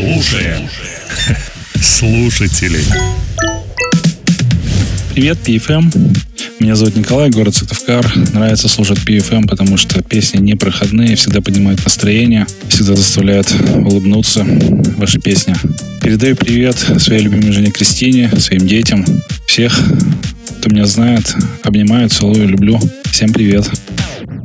Слушаем слушателей. Привет, PFM. Меня зовут Николай, город Сыктывкар. Нравится слушать PFM, потому что песни не проходные, всегда поднимают настроение, всегда заставляют улыбнуться. Ваши песни. Передаю привет своей любимой жене Кристине, своим детям. Всех, кто меня знает, обнимаю, целую, люблю. Всем привет.